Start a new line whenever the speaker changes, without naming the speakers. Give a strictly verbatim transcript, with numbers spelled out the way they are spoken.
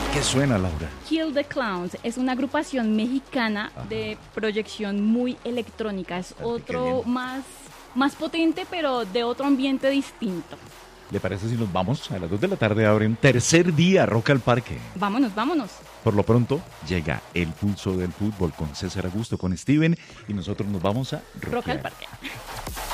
¿Qué suena, Laura?
Kill the Clowns es una agrupación mexicana
Ajá.
de proyección muy electrónica. Es
Espérate, qué
otro
bien.
más, más potente, pero de otro ambiente distinto.
¿Le parece si nos vamos? A las dos de la tarde abren tercer día Rock al Parque.
Vámonos, vámonos.
Por lo pronto llega el pulso del fútbol con César Augusto, con Steven, y nosotros nos vamos a
Rock al
rockear.
parque.